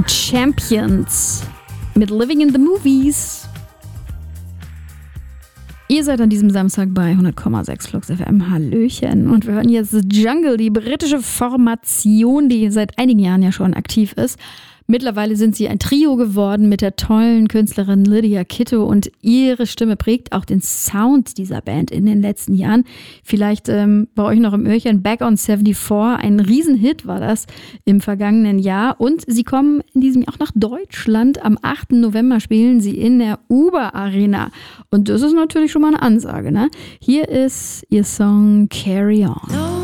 Champions mit Living in the Movies. Ihr seid an diesem Samstag bei 100,6 Flux FM. Hallöchen. Und wir hören jetzt Jungle, die britische Formation, die seit einigen Jahren ja schon aktiv ist. Mittlerweile sind sie ein Trio geworden mit der tollen Künstlerin Lydia Kitto und ihre Stimme prägt auch den Sound dieser Band in den letzten Jahren. Vielleicht bei euch noch im Öhrchen, Back on 74, ein Riesenhit war das im vergangenen Jahr. Und sie kommen in diesem Jahr auch nach Deutschland. Am 8. November spielen sie in der Uber Arena. Und das ist natürlich schon mal eine Ansage, ne? Hier ist ihr Song Carry On.